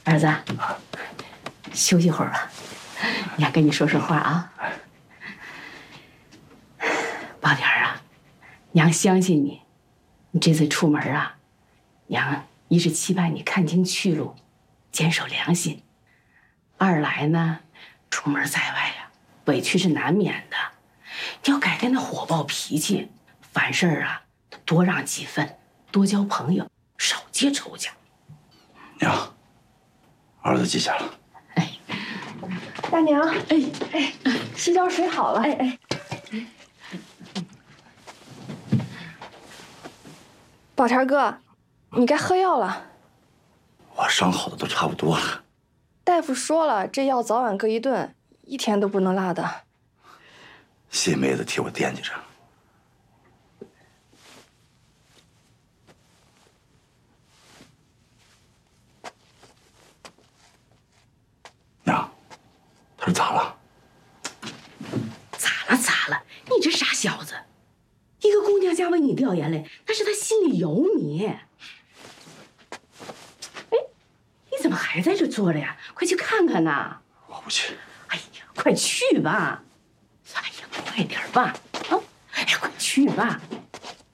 儿子，休息会儿吧。娘跟你说说话啊。宝点儿啊，娘相信你。你这次出门啊，娘一是期盼你看清去路，坚守良心；二来呢，出门在外呀，委屈是难免的。你要改变那火爆脾气，凡事啊多让几分，多交朋友，少结仇家。 娘，儿子记下了。 哎，大娘，哎，洗脚水好了。哎。宝田哥，你该喝药了。 我伤好的都差不多了。 大夫说了，这药早晚各一顿，一天都不能落的。 谢妹子替我惦记着。娘，他是咋了？ 咋了？你这傻小子！一个姑娘家为你掉眼泪，那是她心里有你。哎，你怎么还在这坐着呀？快去看看呐！ 我不去。 哎呀，快去吧！哎呀，快点吧！啊，哎呀，快去吧！